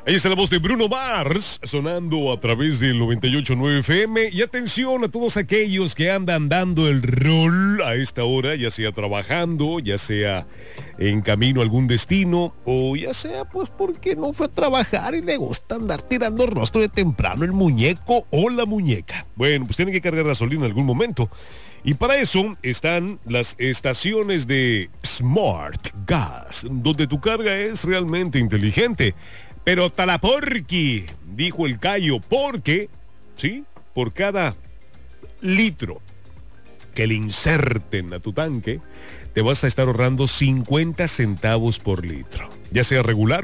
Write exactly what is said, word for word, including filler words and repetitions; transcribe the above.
Ahí está la voz de Bruno Mars sonando a través del noventa y ocho punto nueve F M. Y atención a todos aquellos que andan dando el rol a esta hora, ya sea trabajando, ya sea en camino a algún destino, o ya sea pues porque no fue a trabajar y le gusta andar tirando rostro de temprano el muñeco o la muñeca. Bueno, pues tienen que cargar gasolina en algún momento. Y para eso están las estaciones de Smart Gas, donde tu carga es realmente inteligente. Pero talaporqui, dijo el Cayo, porque, ¿sí? Por cada litro que le inserten a tu tanque, te vas a estar ahorrando cincuenta centavos por litro, ya sea regular